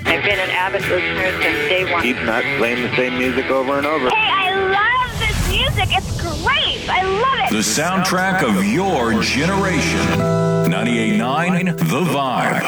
I've been an avid listener since day one. Keep not playing the same music over and over. Hey, I love this music. It's great. I love it. The soundtrack of your generation. 98.9 The Vibe.